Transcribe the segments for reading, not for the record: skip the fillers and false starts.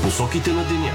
Посоките на деня.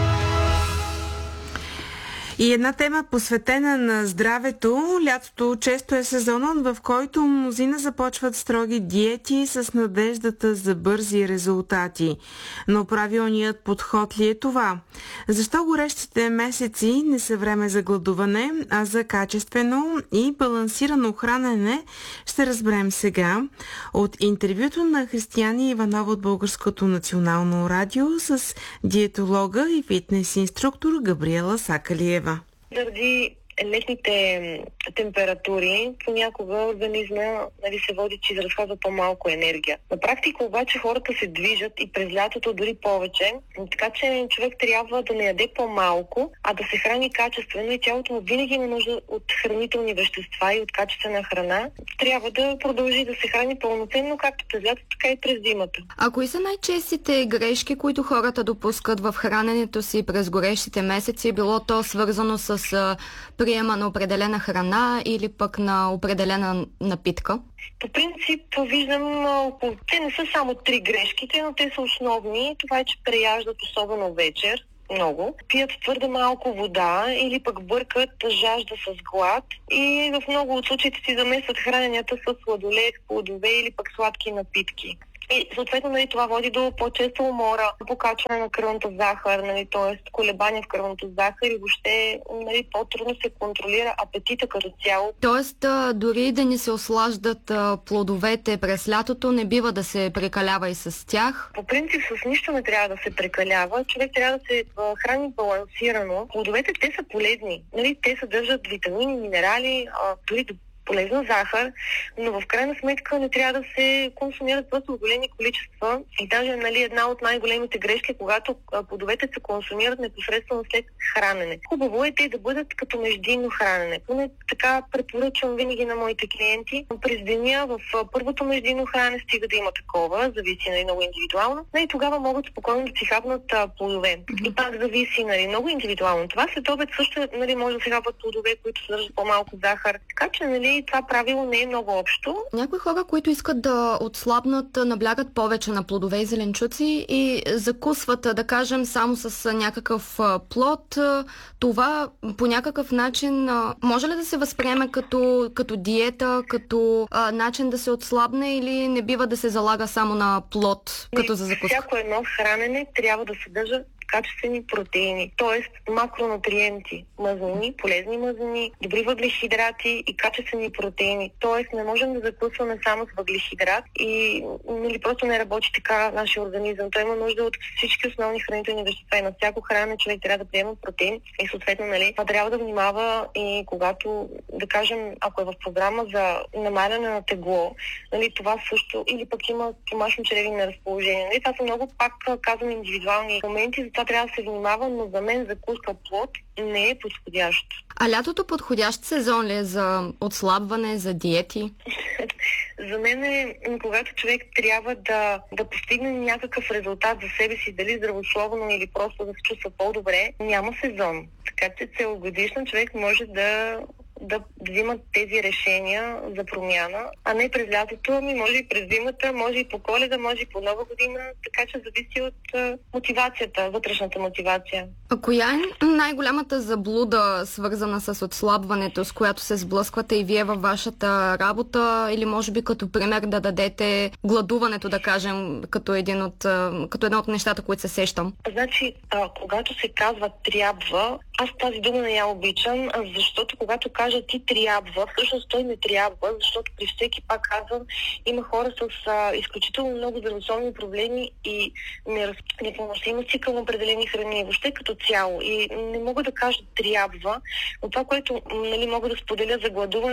И една тема посветена на здравето. Лятото често е сезонът, в който мнозина започват строги диети с надеждата за бързи резултати. Но правилният подход ли е това? Защо горещите месеци не са време за гладуване, а за качествено и балансирано хранене, ще разберем сега от интервюто на Християна Иванова от Българското национално радио с диетолога и фитнес инструктор Габриела Сакалиева. Заради летните температури, понякога организма се води, че изразходва по-малко енергия. На практика обаче хората се движат и през лятото дори повече, така че човек трябва да не яде по-малко, а да се храни качествено и тялото му винаги има нужда от хранителни вещества и от качествена храна. Трябва да продължи да се храни пълноценно, както през лятото, така и през зимата. А кои са най-честите грешки, които хората допускат в храненето си през горещите месеци? Било то свързано с приема на определена храна или пък на определена напитка? По принцип виждам, те не са само 3 грешките, но те са основни. Това е, че преяждат особено вечер много, пият твърде малко вода или пък бъркат жажда с глад и в много от случаите си замесват храненията с сладолед, плодове или пък сладки напитки. И съответно това води до по-често умора, покачване на кръвната захар, т.е. колебания в кръвната захар и въобще по-трудно се контролира апетита като цяло. Тоест дори да ни се ослаждат плодовете през лятото, не бива да се прекалява и с тях? По принцип с нищо не трябва да се прекалява. Човек трябва да се храни балансирано. Плодовете те са полезни. Те съдържат витамини, минерали, дори полезна захар, но в крайна сметка не трябва да се консумират просто големи количества. И даже една от най-големите грешки е, когато плодовете се консумират непосредствено след хранене. Хубаво е те да бъдат като междинно хранене. Поне така препоръчвам винаги на моите клиенти. През деня в първото междинно хранене стига да има такова, зависи много индивидуално, и тогава могат спокойно да си хапнат плодове. И пак зависи много индивидуално. Това след обед също може да се хапват плодове, които съдържат по-малко захар. Така че това правило не е много общо. Някои хора, които искат да отслабнат, наблягат повече на плодове и зеленчуци и закусват, да кажем, само с някакъв плод. Това по някакъв начин може ли да се възприеме като диета, като начин да се отслабне или не бива да се залага само на плод, като за закуска? Всяко едно хранене трябва да съдържа качествени протеини, т.е. макронутриенти, мазнини, полезни мазнини, добри въглехидрати и качествени протеини. Т.е. не можем да закусваме само с въглехидрат и просто не работи така нашия организъм. Той има нужда от всички основни хранителни вещества и на всяко хранене човек трябва да приема протеин и съответно това трябва да внимава и когато, да кажем, ако е в програма за намаляне на тегло, това също, или пък има домашни чреви на разположение. Това са много, пак казвам, индивидуални моменти, това трябва да се внимава, но за мен закуска плод не е подходящо. А лятото подходящ сезон ли е за отслабване, за диети? За мен е, когато човек трябва да постигне някакъв резултат за себе си, дали здравословно или просто да се чувства по-добре, няма сезон. Така че целогодишно човек може да взимат тези решения за промяна, а не през лятото, може и през зимата, може и по Коледа, може и по Нова година, така че зависи от мотивацията, вътрешната мотивация. А коя е най-голямата заблуда, свързана с отслабването, с която се сблъсквате и вие във вашата работа, или може би като пример да дадете гладуването, да кажем, като едно от нещата, които се сещам? Значи, когато се казва трябва, аз тази дума не я обичам, защото когато кажа ти трябва, всъщност той не трябва, защото при всеки, пак казвам, има хора с изключително много здравословни проблеми и непоносимост към определени храни, въобще като цяло. И не мога да кажа трябва, но това, което мога да споделя за гладуване,